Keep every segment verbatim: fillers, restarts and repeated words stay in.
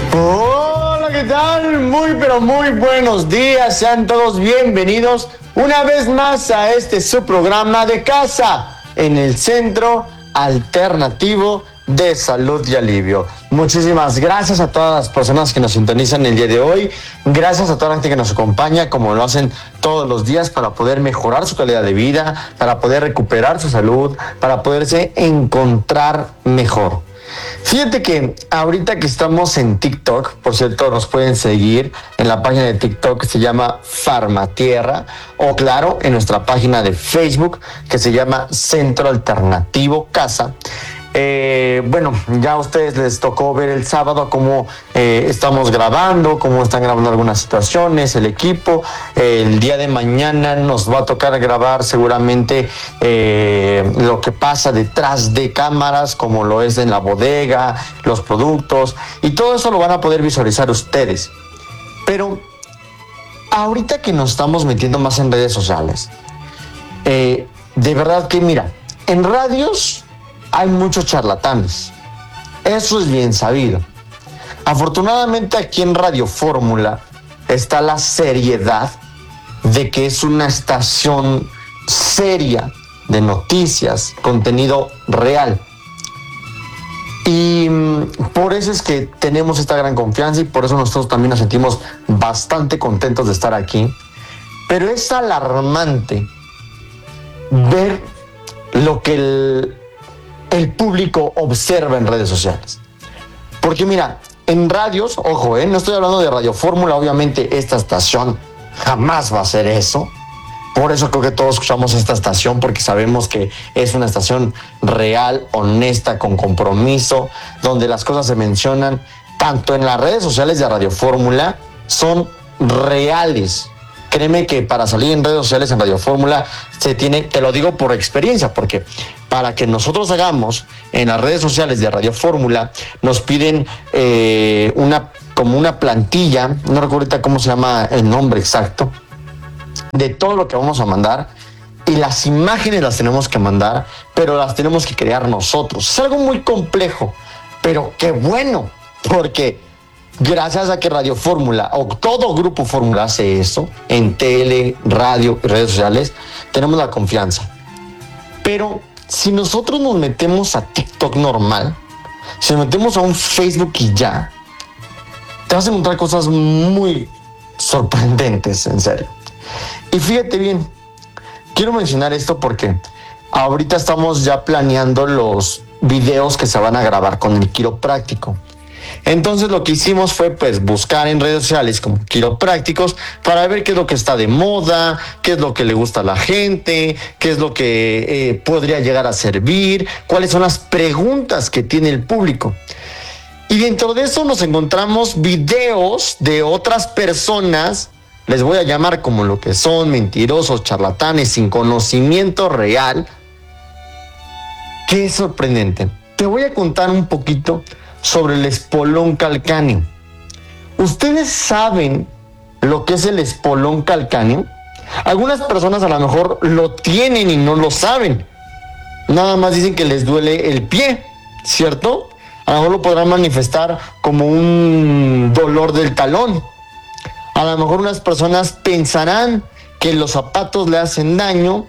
Hola, ¿qué tal? Muy, pero muy buenos días. Sean todos bienvenidos una vez más a este su programa de casa en el Centro Alternativo de Salud y Alivio. Muchísimas gracias a todas las personas que nos sintonizan el día de hoy. Gracias a toda la gente que nos acompaña, como lo hacen todos los días, para poder mejorar su calidad de vida, para poder recuperar su salud, para poderse encontrar mejor. Fíjate que ahorita que estamos en TikTok, por cierto, nos pueden seguir en la página de TikTok que se llama Farmatierra, o claro, en nuestra página de Facebook que se llama Centro Alternativo Casa. Eh, bueno, ya a ustedes les tocó ver el sábado cómo eh, estamos grabando, cómo están grabando algunas situaciones, el equipo. Eh, el día de mañana nos va a tocar grabar seguramente eh, lo que pasa detrás de cámaras, como lo es en la bodega, los productos, y todo eso lo van a poder visualizar ustedes. Pero ahorita que nos estamos metiendo más en redes sociales, eh, de verdad que mira, en radios hay muchos charlatanes, eso es bien sabido. Afortunadamente aquí en Radio Fórmula está la seriedad de que es una estación seria de noticias, contenido real. Y por eso es que tenemos esta gran confianza y por eso nosotros también nos sentimos bastante contentos de estar aquí. Pero es alarmante ver lo que el el público observa en redes sociales. Porque mira, en radios, ojo, eh, no estoy hablando de Radio Fórmula, obviamente esta estación jamás va a hacer eso. Por eso creo que todos escuchamos esta estación, porque sabemos que es una estación real, honesta, con compromiso, donde las cosas se mencionan tanto en las redes sociales de Radio Fórmula, son reales. Créeme que para salir en redes sociales en Radio Fórmula se tiene, te lo digo por experiencia, porque para que nosotros hagamos en las redes sociales de Radio Fórmula nos piden eh, una como una plantilla, no recuerdo ahorita cómo se llama el nombre exacto, de todo lo que vamos a mandar, y las imágenes las tenemos que mandar, pero las tenemos que crear nosotros. Es algo muy complejo, pero qué bueno, porque gracias a que Radio Fórmula o todo Grupo Fórmula hace eso en tele, radio y redes sociales, tenemos la confianza. Pero si nosotros nos metemos a TikTok normal, si nos metemos a un Facebook y ya, te vas a encontrar cosas muy sorprendentes, en serio. Y fíjate bien, quiero mencionar esto porque ahorita estamos ya planeando los videos que se van a grabar con el quiropráctico. Entonces lo que hicimos fue pues buscar en redes sociales como quiroprácticos para ver qué es lo que está de moda, qué es lo que le gusta a la gente, qué es lo que eh, podría llegar a servir, cuáles son las preguntas que tiene el público. Y dentro de eso nos encontramos videos de otras personas, les voy a llamar como lo que son, mentirosos, charlatanes, sin conocimiento real. Qué sorprendente. Te voy a contar un poquito sobre el espolón calcáneo. ¿Ustedes saben lo que es el espolón calcáneo? Algunas personas a lo mejor lo tienen y no lo saben. Nada más dicen que les duele el pie, ¿cierto? A lo mejor lo podrán manifestar como un dolor del talón. A lo mejor unas personas pensarán que los zapatos le hacen daño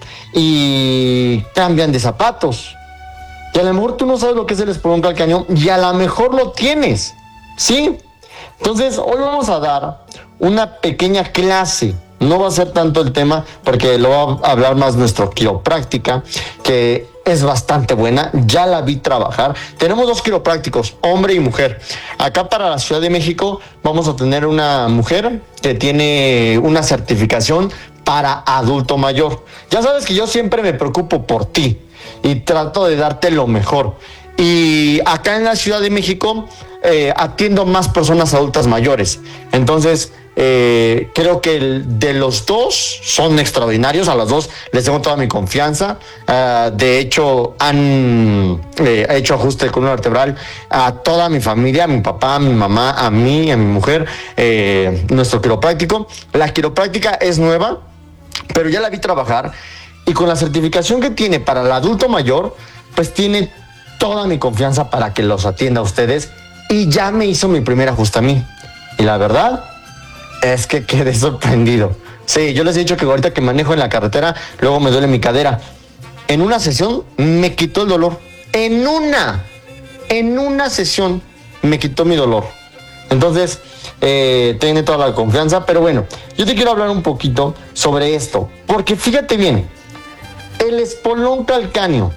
y cambian de zapatos. Y a lo mejor tú no sabes lo que es el espolón calcáneo y a lo mejor lo tienes, ¿sí? Entonces, hoy vamos a dar una pequeña clase. No va a ser tanto el tema porque lo va a hablar más nuestro quiropráctica, que es bastante buena. Ya la vi trabajar. Tenemos dos quiroprácticos, hombre y mujer. Acá para la Ciudad de México vamos a tener una mujer que tiene una certificación para adulto mayor. Ya sabes que yo siempre me preocupo por ti y trato de darte lo mejor. Y acá en la Ciudad de México eh, atiendo más personas adultas mayores. Entonces, eh, creo que el, de los dos son extraordinarios. A los dos les tengo toda mi confianza. Uh, de hecho, han eh, hecho ajuste de columna vertebral a toda mi familia, a mi papá, a mi mamá, a mí, a mi mujer, eh, nuestro quiropráctico. La quiropráctica es nueva, pero ya la vi trabajar. Y con la certificación que tiene para el adulto mayor, pues tiene toda mi confianza para que los atienda a ustedes Y ya me hizo mi primer ajuste a mí. Y la verdad es que quedé sorprendido. Sí, yo les he dicho que ahorita que manejo en la carretera, luego me duele mi cadera. En una sesión me quitó el dolor. En una, en una sesión me quitó mi dolor. Entonces, eh, tiene toda la confianza. Pero bueno, yo te quiero hablar un poquito sobre esto. Porque fíjate bien, el espolón calcáneo.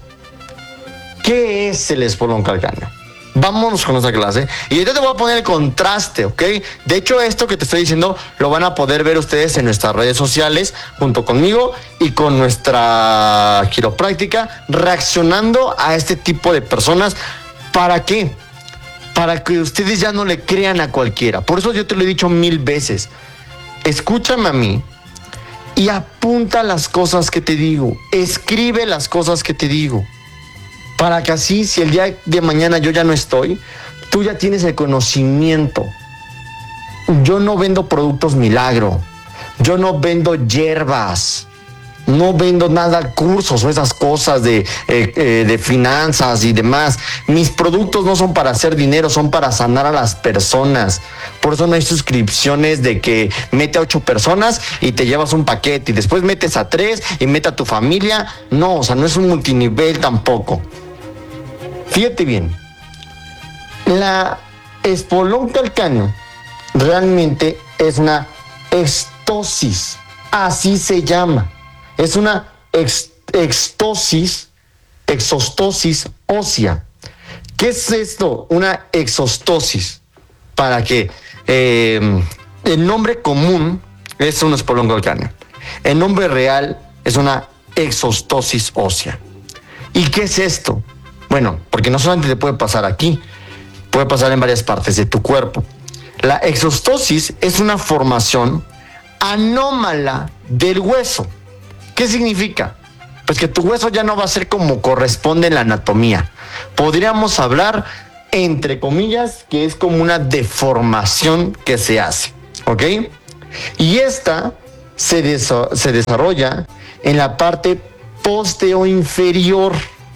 ¿Qué es el espolón calcáneo? Vámonos con esta clase. Y ahorita te voy a poner el contraste, ¿ok? De hecho, esto que te estoy diciendo lo van a poder ver ustedes en nuestras redes sociales, junto conmigo y con nuestra quiropráctica, reaccionando a este tipo de personas. ¿Para qué? Para que ustedes ya no le crean a cualquiera. Por eso yo te lo he dicho mil veces. Escúchame a mí y apunta las cosas que te digo. Escribe las cosas que te digo. Para que así, si el día de mañana yo ya no estoy, tú ya tienes el conocimiento. Yo no vendo productos milagro. Yo no vendo hierbas. No vendo nada, cursos o esas cosas de, eh, eh, de finanzas y demás. Mis productos no son para hacer dinero, son para sanar a las personas. Por eso no hay suscripciones de que mete a ocho personas y te llevas un paquete y después metes a tres y mete a tu familia. No, o sea, no es un multinivel tampoco. Fíjate bien, la espolón calcáneo realmente es una extosis, así se llama. Es una ex, extosis, exostosis ósea. ¿Qué es esto? Una exostosis. Para que eh, el nombre común es un espolón calcáneo. El nombre real es una exostosis ósea. ¿Y qué es esto? Bueno, porque no solamente te puede pasar aquí, puede pasar en varias partes de tu cuerpo. La exostosis es una formación anómala del hueso. ¿Qué significa? Pues que tu hueso ya no va a ser como corresponde en la anatomía. Podríamos hablar, entre comillas, que es como una deformación que se hace, ¿ok? Y esta se, des- se desarrolla en la parte postero-inferior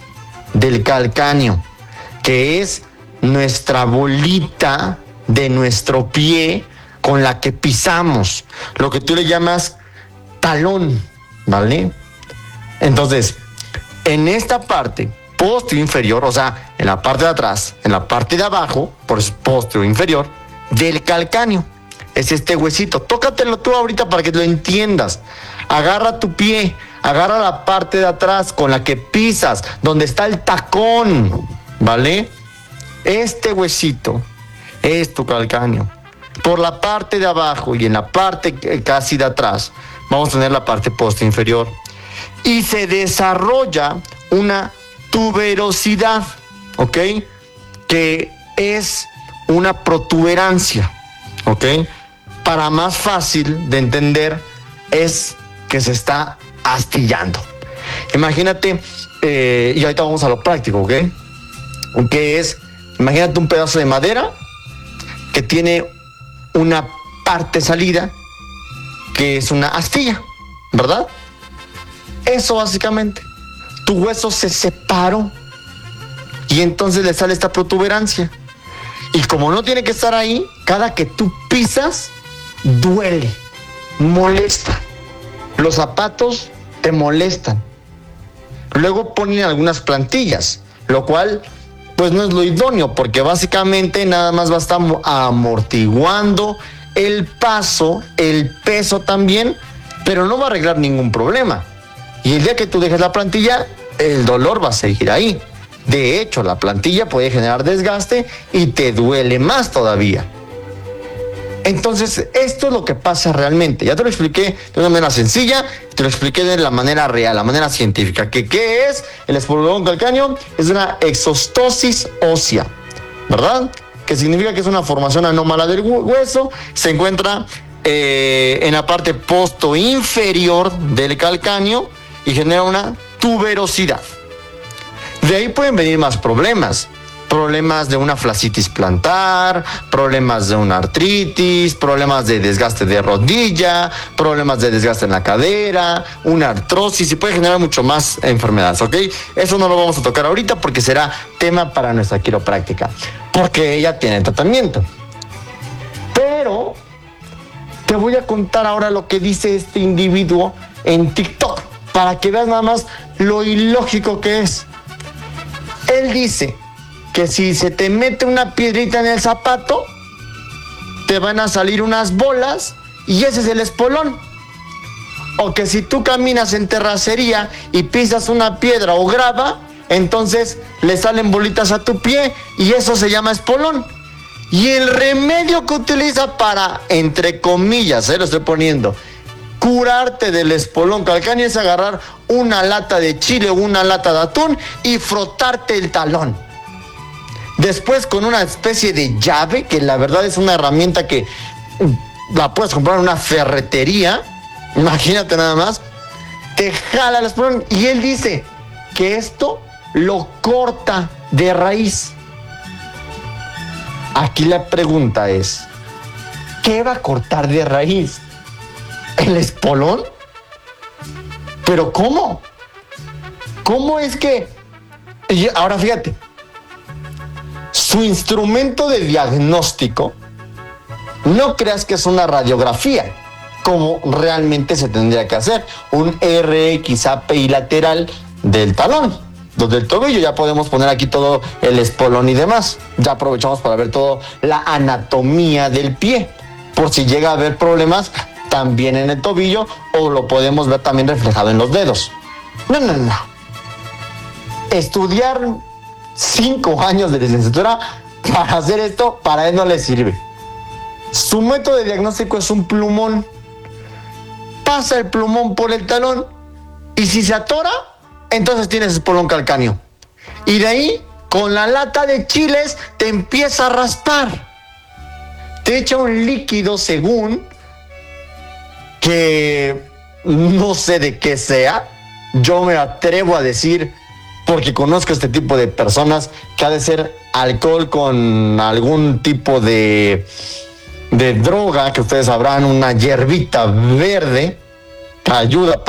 del calcáneo, que es nuestra bolita de nuestro pie con la que pisamos, lo que tú le llamas talón, ¿vale? Entonces, en esta parte postero inferior, o sea, en la parte de atrás, en la parte de abajo, por eso postero inferior, del calcáneo, es este huesito. Tócatelo tú ahorita para que lo entiendas. Agarra tu pie, agarra la parte de atrás con la que pisas, donde está el tacón, ¿vale? Este huesito es tu calcáneo. Por la parte de abajo y en la parte casi de atrás, vamos a tener la parte posterior inferior. Y se desarrolla una tuberosidad, ¿ok? Que es una protuberancia, ¿ok? Para más fácil de entender, es que se está astillando. Imagínate, eh, y ahorita vamos a lo práctico, ¿ok? Que es, imagínate un pedazo de madera que tiene una parte salida que es una astilla, ¿verdad? Eso básicamente. Tu hueso se separó y entonces le sale esta protuberancia. Y como no tiene que estar ahí, cada que tú pisas, duele, molesta. Los zapatos te molestan. Luego ponen algunas plantillas, lo cual pues no es lo idóneo, porque básicamente nada más va a estar amortiguando el paso, el peso también, pero no va a arreglar ningún problema. Y el día que tú dejes la plantilla, el dolor va a seguir ahí. De hecho, la plantilla puede generar desgaste y te duele más todavía. Entonces, esto es lo que pasa realmente. Ya te lo expliqué de una manera sencilla, te lo expliqué de la manera real, la manera científica. ¿Qué, qué es? El espolón calcáneo es una exostosis ósea, ¿verdad? Que significa que es una formación anómala del hueso. Se encuentra eh, en la parte posto-inferior del calcáneo y genera una tuberosidad. De ahí pueden venir más problemas. problemas de una fascitis plantar, problemas de una artritis, problemas de desgaste de rodilla, problemas de desgaste en la cadera, una artrosis, y puede generar mucho más enfermedades, ¿ok? Eso no lo vamos a tocar ahorita porque será tema para nuestra quiropráctica, porque ella tiene tratamiento. Pero te voy a contar ahora lo que dice este individuo en TikTok, para que veas nada más lo ilógico que es. Él dice que si se te mete una piedrita en el zapato, te van a salir unas bolas y ese es el espolón. O que si tú caminas en terracería y pisas una piedra o grava, entonces le salen bolitas a tu pie y eso se llama espolón. Y el remedio que utiliza para, entre comillas, eh, lo estoy poniendo, curarte del espolón calcáneo es agarrar una lata de chile o una lata de atún y frotarte el talón. Después, con una especie de llave, que la verdad es una herramienta que la puedes comprar en una ferretería, imagínate nada más, te jala el espolón y él dice que esto lo corta de raíz. Aquí la pregunta es, ¿qué va a cortar de raíz? ¿El espolón? ¿Pero cómo? ¿Cómo es que...? Y ahora fíjate, su instrumento de diagnóstico, no creas que es una radiografía, como realmente se tendría que hacer, un R X A P I lateral del talón, donde el tobillo. Ya podemos poner aquí todo el espolón y demás. Ya aprovechamos para ver toda la anatomía del pie, por si llega a haber problemas también en el tobillo, o lo podemos ver también reflejado en los dedos. No, no, no. Estudiar cinco años de licenciatura para hacer esto, para él no le sirve. Su método de diagnóstico es un plumón. Pasa el plumón por el talón y si se atora, entonces tienes espolón calcáneo. Y de ahí, con la lata de chiles, te empieza a raspar. Te echa un líquido según que no sé de qué sea. Yo me atrevo a decir, porque conozco este tipo de personas, que ha de ser alcohol con algún tipo de, de droga, que ustedes sabrán, una hierbita verde que ayuda